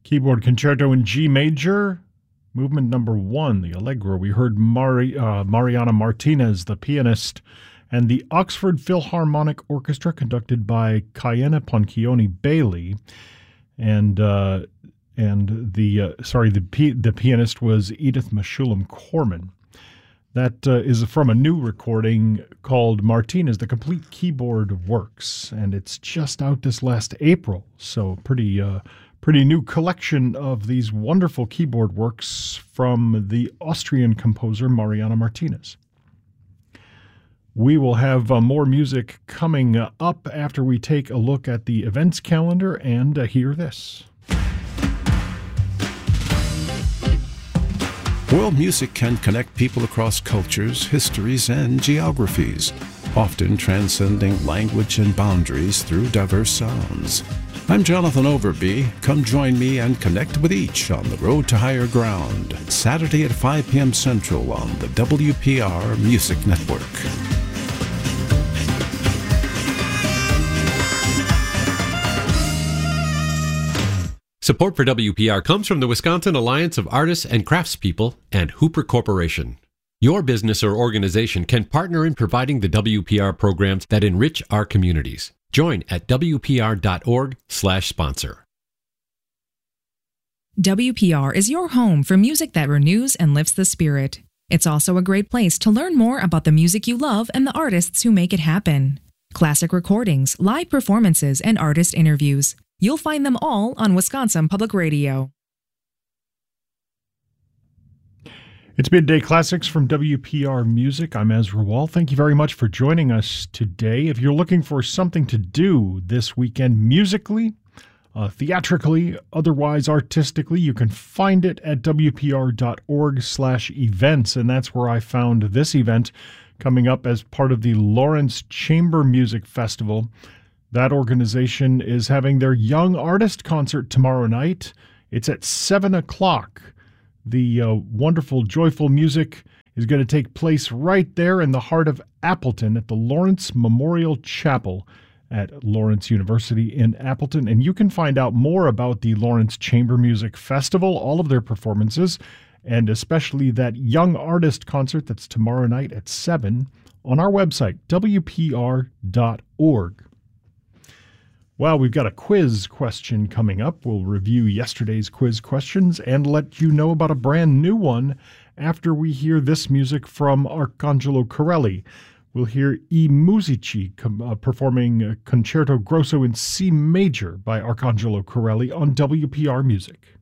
Keyboard Concerto in G major, movement number 1, the Allegro. We heard Mariana Martinez, the pianist, and the Oxford Philharmonic Orchestra, conducted by Cayenne Poncioni Bailey, and the pianist was Edith Meshulam Corman. That is from a new recording called Martinez, The Complete Keyboard Works, and it's just out this last April, so pretty new collection of these wonderful keyboard works from the Austrian composer Mariana Martinez. We will have more music coming up after we take a look at the events calendar and hear this. World music can connect people across cultures, histories, and geographies, often transcending language and boundaries through diverse sounds. I'm Jonathan Overby. Come join me and connect with each on the Road to Higher Ground, Saturday at 5 p.m. Central on the WPR Music Network. Support for WPR comes from the Wisconsin Alliance of Artists and Craftspeople and Hooper Corporation. Your business or organization can partner in providing the WPR programs that enrich our communities. Join at WPR.org/sponsor. WPR is your home for music that renews and lifts the spirit. It's also a great place to learn more about the music you love and the artists who make it happen. Classic recordings, live performances, and artist interviews. You'll find them all on Wisconsin Public Radio. It's Midday Classics from WPR Music. I'm Ezra Wall. Thank you very much for joining us today. If you're looking for something to do this weekend musically, theatrically, otherwise artistically, you can find it at WPR.org/events, and that's where I found this event coming up as part of the Lawrence Chamber Music Festival. That organization is having their Young Artist Concert tomorrow night. It's at 7 o'clock. The wonderful, joyful music is going to take place right there in the heart of Appleton at the Lawrence Memorial Chapel at Lawrence University in Appleton. And you can find out more about the Lawrence Chamber Music Festival, all of their performances, and especially that Young Artist Concert that's tomorrow night at 7 on our website, WPR.org. Well, we've got a quiz question coming up. We'll review yesterday's quiz questions and let you know about a brand new one after we hear this music from Arcangelo Corelli. We'll hear I Musici performing Concerto Grosso in C major by Arcangelo Corelli on WPR Music.